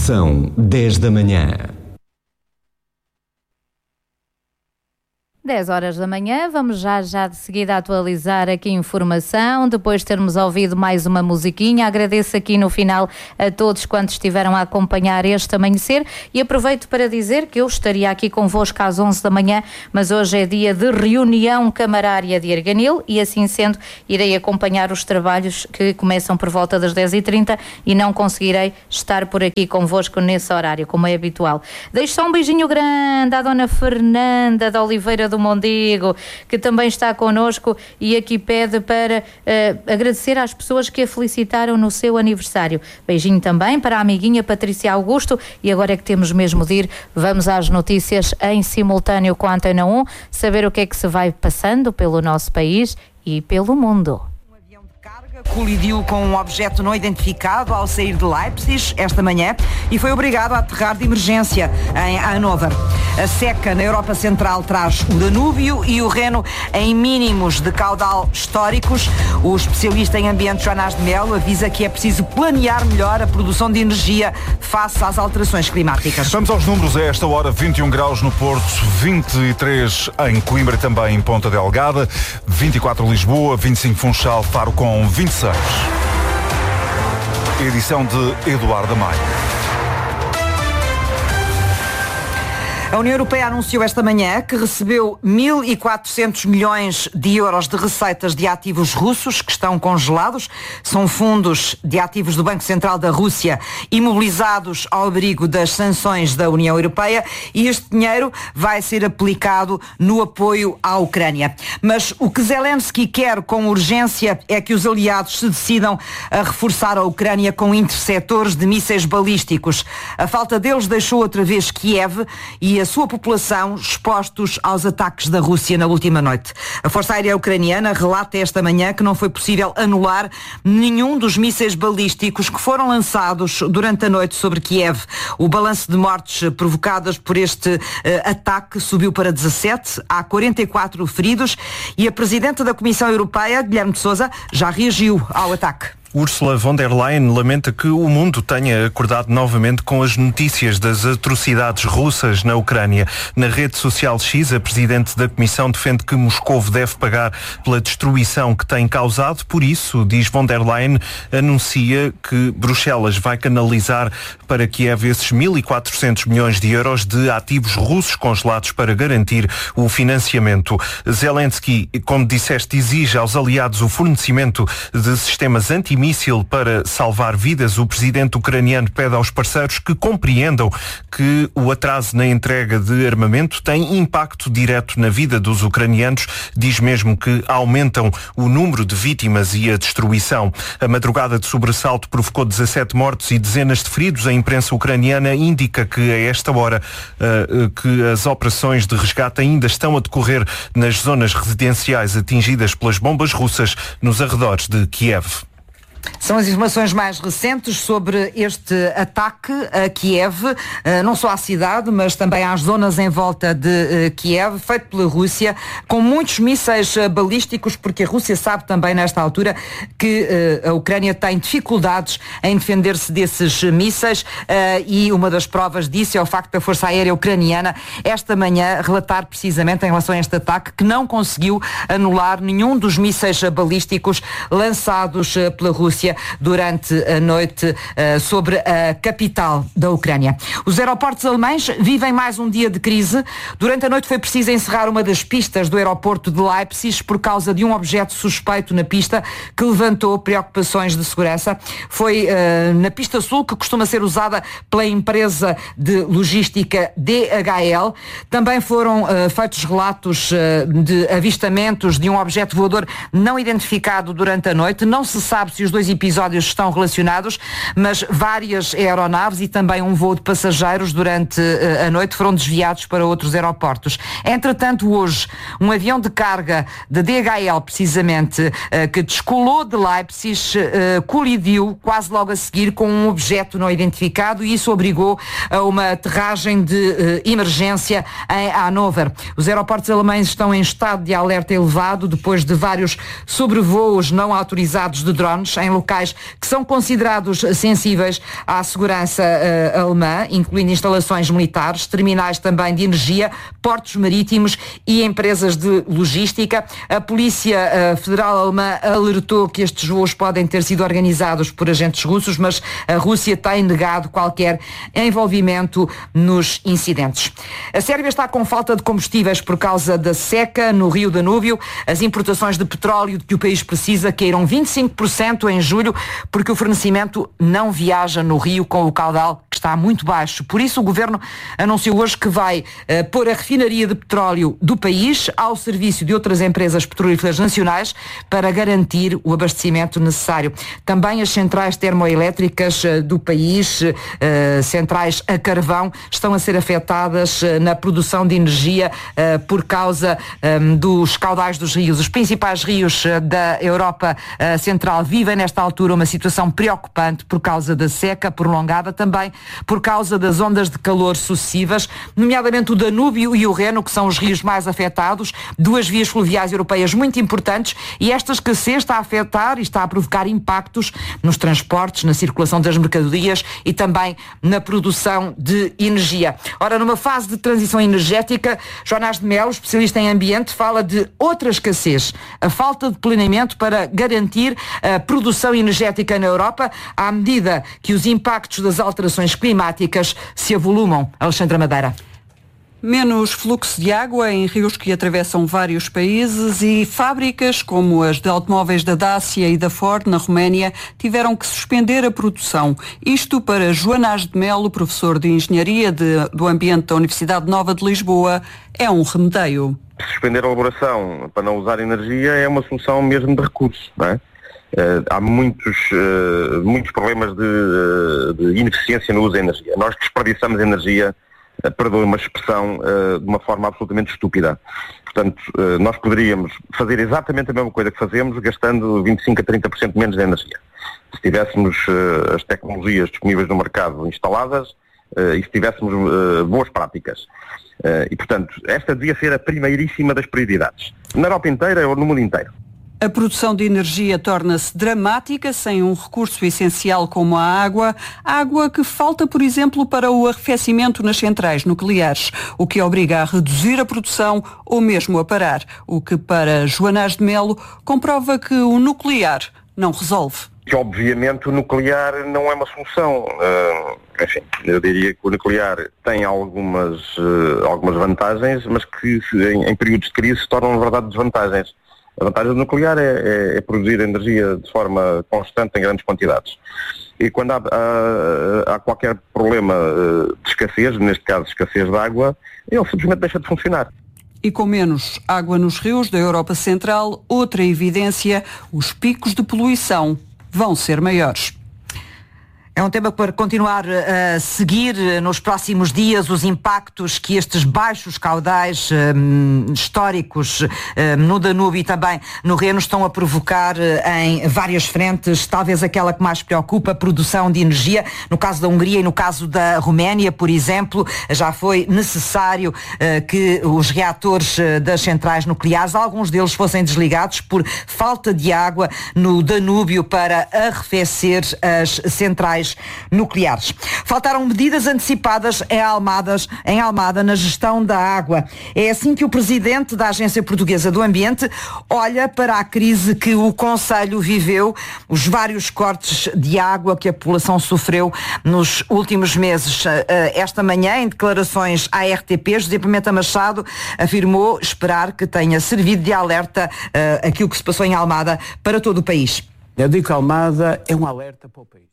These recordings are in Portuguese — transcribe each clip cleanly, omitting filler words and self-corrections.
São 10 da manhã. 10 horas da manhã, vamos já de seguida atualizar aqui a informação, depois de termos ouvido mais uma musiquinha. Agradeço aqui no final a todos quantos estiveram a acompanhar este amanhecer e aproveito para dizer que eu estaria aqui convosco às 11 da manhã, mas hoje é dia de reunião camarária de Arganil e assim sendo irei acompanhar os trabalhos que começam por volta das 10h30 e não conseguirei estar por aqui convosco nesse horário, como é habitual. Deixo só um beijinho grande à Dona Fernanda de Oliveira do Mondego, que também está connosco e aqui pede para agradecer às pessoas que a felicitaram no seu aniversário. Beijinho também para a amiguinha Patrícia Augusto e agora é que temos mesmo de ir, vamos às notícias em simultâneo com a Antena 1, saber o que é que se vai passando pelo nosso país e pelo mundo. Colidiu com um objeto não identificado ao sair de Leipzig esta manhã e foi obrigado a aterrar de emergência em Hannover. A seca na Europa Central traz o Danúbio e o Reno em mínimos de caudal históricos. O especialista em ambiente Joanás de Melo avisa que é preciso planear melhor a produção de energia face às alterações climáticas. Vamos aos números a esta hora. 21 graus no Porto, 23 em Coimbra e também em Ponta Delgada, 24 Lisboa, 25 Funchal, Faro com 26. Edição de Eduardo Maia. A União Europeia anunciou esta manhã que recebeu 1.400 milhões de euros de receitas de ativos russos que estão congelados. São fundos de ativos do Banco Central da Rússia imobilizados ao abrigo das sanções da União Europeia e este dinheiro vai ser aplicado no apoio à Ucrânia. Mas o que Zelensky quer com urgência é que os aliados se decidam a reforçar a Ucrânia com interceptores de mísseis balísticos. A falta deles deixou outra vez Kiev e a sua população expostos aos ataques da Rússia na última noite. A Força Aérea Ucraniana relata esta manhã que não foi possível anular nenhum dos mísseis balísticos que foram lançados durante a noite sobre Kiev. O balanço de mortes provocadas por este ataque subiu para 17, há 44 feridos e a Presidente da Comissão Europeia, Guilherme de Sousa, já reagiu ao ataque. Ursula von der Leyen lamenta que o mundo tenha acordado novamente com as notícias das atrocidades russas na Ucrânia. Na rede social X, a Presidente da Comissão defende que Moscou deve pagar pela destruição que tem causado. Por isso, diz von der Leyen, anuncia que Bruxelas vai canalizar para Kiev esses 1.400 milhões de euros de ativos russos congelados para garantir o financiamento. Zelensky, como disseste, exige aos aliados o fornecimento de sistemas antimíssil para salvar vidas. O presidente ucraniano pede aos parceiros que compreendam que o atraso na entrega de armamento tem impacto direto na vida dos ucranianos. Diz mesmo que aumentam o número de vítimas e a destruição. A madrugada de sobressalto provocou 17 mortos e dezenas de feridos. A imprensa ucraniana indica que a esta hora que as operações de resgate ainda estão a decorrer nas zonas residenciais atingidas pelas bombas russas nos arredores de Kiev. São as informações mais recentes sobre este ataque a Kiev, não só à cidade, mas também às zonas em volta de Kiev, feito pela Rússia, com muitos mísseis balísticos, porque a Rússia sabe também nesta altura que a Ucrânia tem dificuldades em defender-se desses mísseis e uma das provas disso é o facto da Força Aérea Ucraniana esta manhã relatar precisamente em relação a este ataque que não conseguiu anular nenhum dos mísseis balísticos lançados pela Rússia durante a noite sobre a capital da Ucrânia. Os aeroportos alemães vivem mais um dia de crise. Durante a noite foi preciso encerrar uma das pistas do aeroporto de Leipzig por causa de um objeto suspeito na pista que levantou preocupações de segurança. Foi na pista sul, que costuma ser usada pela empresa de logística DHL. Também foram feitos relatos de avistamentos de um objeto voador não identificado durante a noite. Não se sabe se os dois episódios estão relacionados, mas várias aeronaves e também um voo de passageiros durante a noite foram desviados para outros aeroportos. Entretanto, hoje, um avião de carga da DHL, precisamente, que descolou de Leipzig, colidiu quase logo a seguir com um objeto não identificado e isso obrigou a uma aterragem de emergência em Hannover. Os aeroportos alemães estão em estado de alerta elevado depois de vários sobrevoos não autorizados de drones em em locais que são considerados sensíveis à segurança alemã, incluindo instalações militares, terminais também de energia, portos marítimos e empresas de logística. A Polícia Federal Alemã alertou que estes voos podem ter sido organizados por agentes russos, mas a Rússia tem negado qualquer envolvimento nos incidentes. A Sérvia está com falta de combustíveis por causa da seca no Rio Danúbio. As importações de petróleo que o país precisa caíram 25% em julho, porque o fornecimento não viaja no rio com o caudal que está muito baixo. Por isso o governo anunciou hoje que vai pôr a refinaria de petróleo do país ao serviço de outras empresas petrolíferas nacionais para garantir o abastecimento necessário. Também as centrais termoelétricas do país, centrais a carvão, estão a ser afetadas na produção de energia por causa dos caudais dos rios. Os principais rios da Europa Central vivem nesta altura uma situação preocupante por causa da seca prolongada, também por causa das ondas de calor sucessivas, nomeadamente o Danúbio e o Reno, que são os rios mais afetados, duas vias fluviais europeias muito importantes, e esta escassez está a afetar e está a provocar impactos nos transportes, na circulação das mercadorias e também na produção de energia. Ora, numa fase de transição energética, Joanás de Melo, especialista em ambiente, fala de outra escassez, a falta de planeamento para garantir a produção energética na Europa, à medida que os impactos das alterações climáticas se avolumam. Alexandra Madeira. Menos fluxo de água em rios que atravessam vários países e fábricas como as de automóveis da Dacia e da Ford, na Roménia, tiveram que suspender a produção. Isto para Joanás de Melo, professor de Engenharia do Ambiente da Universidade Nova de Lisboa, é um remedeio. Suspender a elaboração para não usar energia é uma solução mesmo de recursos, não é? Há muitos problemas de ineficiência no uso da energia. Nós desperdiçamos energia, perdoe uma expressão, de uma forma absolutamente estúpida. Portanto, nós poderíamos fazer exatamente a mesma coisa que fazemos, gastando 25% a 30% menos de energia. Se tivéssemos as tecnologias disponíveis no mercado instaladas e se tivéssemos boas práticas. E, portanto, esta devia ser a primeiríssima das prioridades. Na Europa inteira ou no mundo inteiro. A produção de energia torna-se dramática sem um recurso essencial como a água que falta, por exemplo, para o arrefecimento nas centrais nucleares, o que obriga a reduzir a produção ou mesmo a parar, o que para Joanás de Melo comprova que o nuclear não resolve. Obviamente o nuclear não é uma solução. Enfim, eu diria que o nuclear tem algumas vantagens, mas que em períodos de crise se tornam, na verdade, desvantagens. A vantagem do nuclear é produzir energia de forma constante em grandes quantidades. E quando há qualquer problema de escassez, neste caso escassez de água, ele simplesmente deixa de funcionar. E com menos água nos rios da Europa Central, outra evidência, os picos de poluição vão ser maiores. É um tema para continuar a seguir nos próximos dias, os impactos que estes baixos caudais históricos no Danúbio e também no Reno estão a provocar em várias frentes, talvez aquela que mais preocupa, a produção de energia. No caso da Hungria e no caso da Roménia, por exemplo, já foi necessário que os reatores das centrais nucleares, alguns deles fossem desligados por falta de água no Danúbio para arrefecer as centrais nucleares. Faltaram medidas antecipadas em Almada na gestão da água. É assim que o presidente da Agência Portuguesa do Ambiente olha para a crise que o Conselho viveu, os vários cortes de água que a população sofreu nos últimos meses. Esta manhã, em declarações à RTP, José Pimenta Machado afirmou esperar que tenha servido de alerta aquilo que se passou em Almada para todo o país. Eu digo que Almada é um alerta para o país.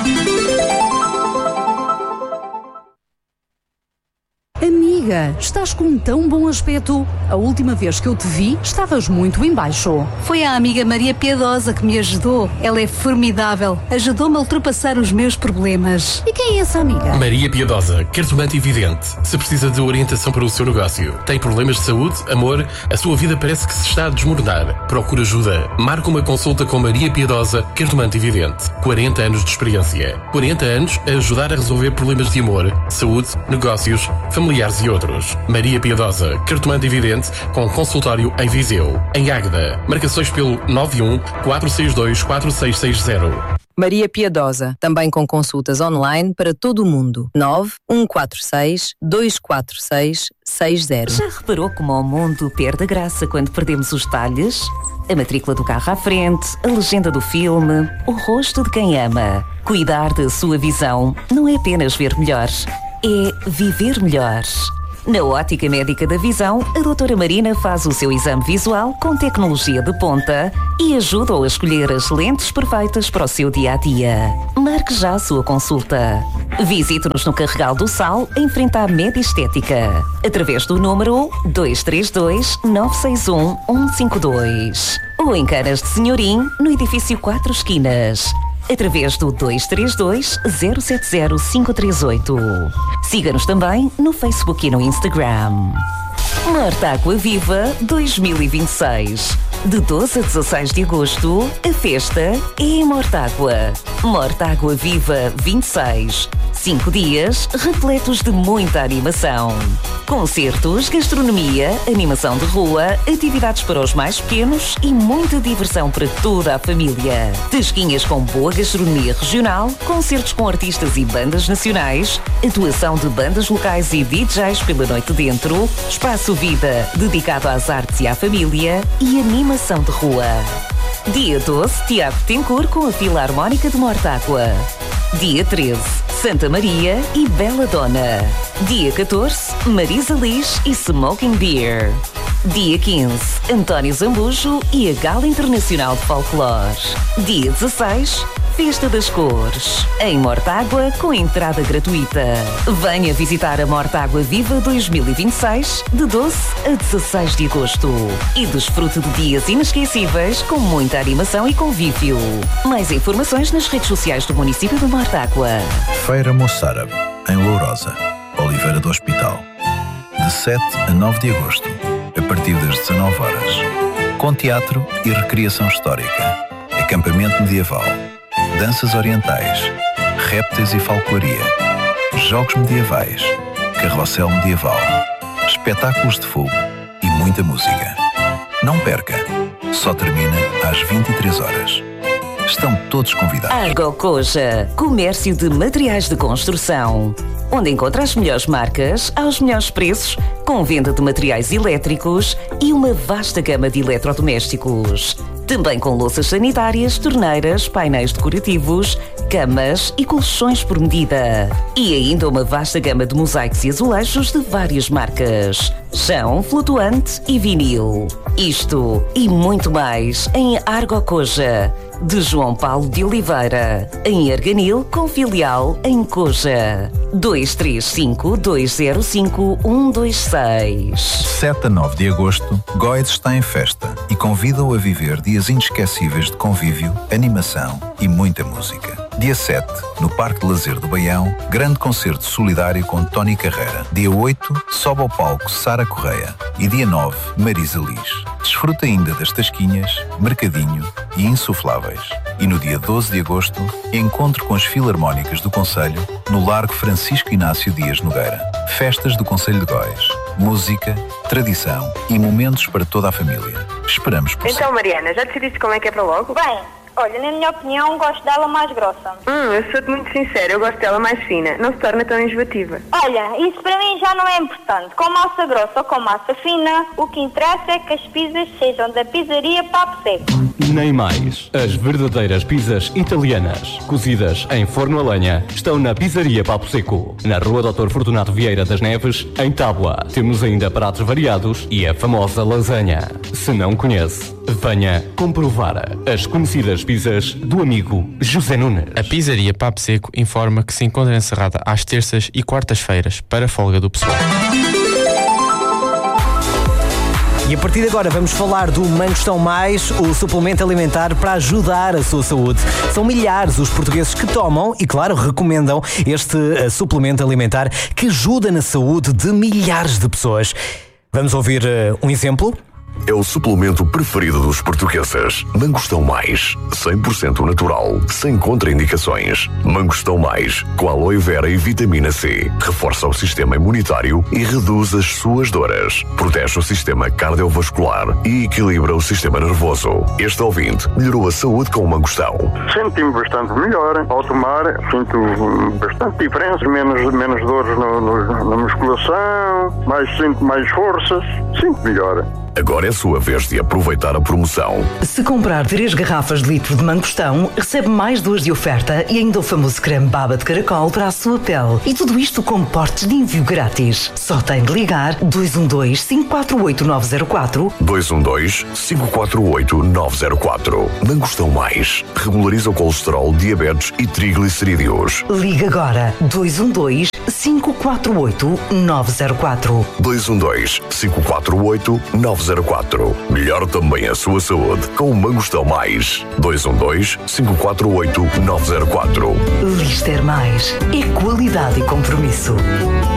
Amiga, estás com um tão bom aspecto. A última vez que eu te vi, estavas muito em baixo. Foi a amiga Maria Piedosa que me ajudou. Ela é formidável. Ajudou-me a ultrapassar os meus problemas. E quem é essa amiga? Maria Piedosa, cartomante e vidente. Se precisa de orientação para o seu negócio, tem problemas de saúde, amor, a sua vida parece que se está a desmoronar. Procura ajuda. Marca uma consulta com Maria Piedosa, cartomante e vidente. 40 anos de experiência. 40 anos a ajudar a resolver problemas de amor, saúde, negócios, familiares e outros. outros. Maria Piedosa, cartomante e vidente, com consultório em Viseu. Em Águeda, marcações pelo 91 462 4660. Maria Piedosa, também com consultas online para todo o mundo. 9146 246 60. Já reparou como o mundo perde a graça quando perdemos os detalhes? A matrícula do carro à frente, a legenda do filme, o rosto de quem ama. Cuidar da sua visão não é apenas ver melhor, é viver melhor. Na Ótica Médica da Visão, a doutora Marina faz o seu exame visual com tecnologia de ponta e ajuda-o a escolher as lentes perfeitas para o seu dia-a-dia. Marque já a sua consulta. Visite-nos no Carregal do Sal, em frente à Média Estética, através do número 232 961 152. Ou em Canas de Senhorim, no edifício 4 Esquinas, através do 232 070 538. Siga-nos também no Facebook e no Instagram. Mortágua Viva 2026. De 12 a 16 de agosto, a festa é em Mortágua. Mortágua Viva 26. 5 dias repletos de muita animação. Concertos, gastronomia, animação de rua, atividades para os mais pequenos e muita diversão para toda a família. Tasquinhas com boa gastronomia regional, concertos com artistas e bandas nacionais, atuação de bandas locais e DJs pela noite dentro, espaço vida dedicado às artes e à família e animação de rua. Dia 12, Tiago Tencourt com a Filarmónica de Mortágua. Dia 13, Santa Maria e Bela Dona. Dia 14, Marisa Liz e Smoking Beer. Dia 15, António Zambujo e a Gala Internacional de Folclore. Dia 16, Festa das Cores, em Mortágua, com entrada gratuita. Venha visitar a Mortágua Viva 2026, de 12 a 16 de agosto. E desfrute de dias inesquecíveis, com muita animação e convívio. Mais informações nas redes sociais do município de Mortágua. Feira Moçárabe, em Lourosa, Oliveira do Hospital. De 7 a 9 de agosto, a partir das 19 horas. Com teatro e recriação histórica, acampamento medieval, danças orientais, répteis e falcoaria, jogos medievais, carrossel medieval, espetáculos de fogo e muita música. Não perca! Só termina às 23 horas. Estão todos convidados. Argocoja, comércio de materiais de construção, onde encontra as melhores marcas aos melhores preços, com venda de materiais elétricos e uma vasta gama de eletrodomésticos. Também com louças sanitárias, torneiras, painéis decorativos, camas e colchões por medida. E ainda uma vasta gama de mosaicos e azulejos de várias marcas. Chão, flutuante e vinil. Isto e muito mais em Argocoja, de João Paulo de Oliveira, em Arganil, com filial em Coja. 235-205-126. 7 a 9 de agosto, Góis está em festa e convida-o a viver dias inesquecíveis de convívio, animação e muita música. Dia 7, no Parque de Lazer do Baião, grande concerto solidário com Tony Carreira. Dia 8, sobe ao palco Sara Correia. E dia 9, Marisa Liz. Desfruta ainda das tasquinhas, mercadinho e insufláveis. E no dia 12 de agosto, encontro com as Filarmónicas do Concelho no Largo Francisco Inácio Dias Nogueira. Festas do Concelho de Góis. Música, tradição e momentos para toda a família. Esperamos por Então, Mariana, já decidiste como é que é para logo? Bem, olha, na minha opinião, gosto dela mais grossa. Eu sou-te muito sincera, eu gosto dela mais fina. Não se torna tão enjoativa. Olha, isso para mim já não é importante. Com massa grossa ou com massa fina, o que interessa é que as pizzas sejam da pizzaria Papo Seco. Nem mais. As verdadeiras pizzas italianas, cozidas em forno a lenha, estão na Pizzaria Papo Seco, na Rua Dr. Fortunato Vieira das Neves, em Tábua. Temos ainda pratos variados e a famosa lasanha. Se não conhece, venha comprovar as conhecidas pizzas do amigo José Nunes. A Pizzaria Papo Seco informa que se encontra encerrada às terças e quartas-feiras para folga do pessoal. E a partir de agora vamos falar do Mangostão Mais, o suplemento alimentar para ajudar a sua saúde. São milhares os portugueses que tomam e, claro, recomendam este suplemento alimentar que ajuda na saúde de milhares de pessoas. Vamos ouvir um exemplo? é o suplemento preferido dos portugueses. Mangostão Mais, 100% natural, sem contraindicações. Mangostão Mais, com aloe vera e vitamina C. Reforça o sistema imunitário e reduz as suas dores. Protege o sistema cardiovascular e equilibra o sistema nervoso. Este ouvinte melhorou a saúde com o mangostão. Senti-me bastante melhor. Ao tomar, sinto bastante diferença. Menos dores na musculação, sinto mais forças. Sinto melhor. Agora é a sua vez de aproveitar a promoção. Se comprar 3 garrafas de litro de mangostão, recebe mais 2 de oferta e ainda o famoso creme baba de caracol para a sua pele. E tudo isto com portes de envio grátis. Só tem de ligar 212-548-904. 212-548-904. Mangostão Mais. Regulariza o colesterol, diabetes e triglicerídeos. Liga agora 212-548-904. 212-548-904. Melhor também a sua saúde com o Mangostão Mais. 212-548-904. Lister Mais é qualidade e compromisso.